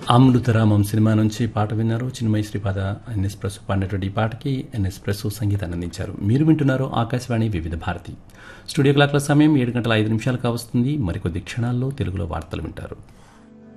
అమృతరామం cinema నుంచి పాట విన్నారు. చిన్మయి శ్రీపాద ఎన్ఎస్ ప్రసు పాడినటువంటి ఈ పాటకి ఎన్ఎస్ ప్రసు సంగీతాన్ని అందించారు. మీరు వింటున్నారు ఆకాశవాణి వివిధ భారతి. స్టూడియో క్లాక్ల సమయం 7 గంటల 5 నిమిషాలు కావస్తుంది. మరికొద్ది క్షణాల్లో తెలుగులో వార్తలు వింటారు.